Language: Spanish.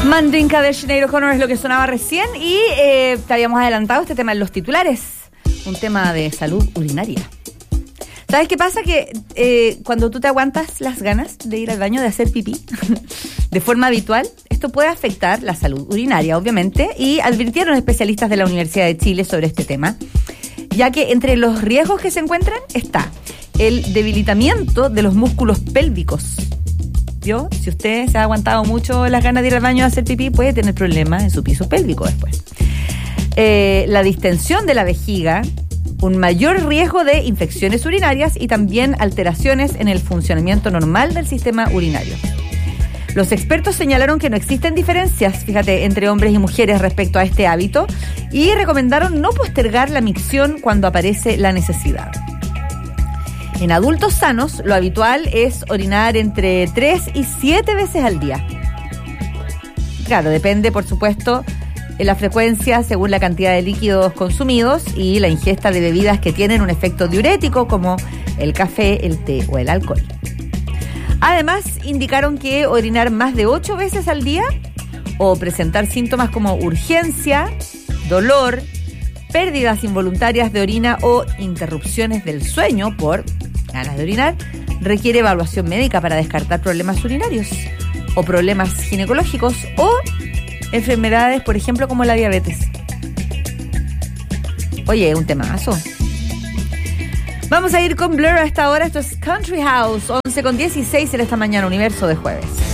Mandinka de Sinéad O'Connor es lo que sonaba recién y te habíamos adelantado este tema en los titulares, un tema de salud urinaria. ¿Sabes qué pasa? Que cuando tú te aguantas las ganas de ir al baño, de hacer pipí, de forma habitual, esto puede afectar la salud urinaria, obviamente, y advirtieron especialistas de la Universidad de Chile sobre este tema, ya que entre los riesgos que se encuentran está el debilitamiento de los músculos pélvicos. ¿Vio? Si usted se ha aguantado mucho las ganas de ir al baño a hacer pipí, puede tener problemas en su piso pélvico después. La distensión de la vejiga, un mayor riesgo de infecciones urinarias y también alteraciones en el funcionamiento normal del sistema urinario. Los expertos señalaron que no existen diferencias, fíjate, entre hombres y mujeres respecto a este hábito y recomendaron no postergar la micción cuando aparece la necesidad. En adultos sanos, lo habitual es orinar entre 3 y 7 veces al día. Claro, depende, por supuesto, de la frecuencia según la cantidad de líquidos consumidos y la ingesta de bebidas que tienen un efecto diurético, como el café, el té o el alcohol. Además, indicaron que orinar más de 8 veces al día o presentar síntomas como urgencia, dolor, pérdidas involuntarias de orina o interrupciones del sueño por ganas de orinar, requiere evaluación médica para descartar problemas urinarios o problemas ginecológicos o enfermedades, por ejemplo, como la diabetes. Oye, un temazo. Vamos a ir con Blur a esta hora. Esto es Country House, 11:16 en esta mañana, Universo de jueves.